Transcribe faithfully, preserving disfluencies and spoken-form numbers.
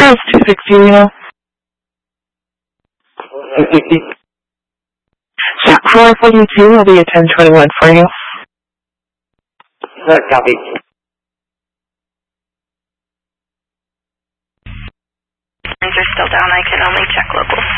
It's two sixty, you know. four forty-two will be a ten twenty-one for you. Good, copy. Lines are still down. I can only check local.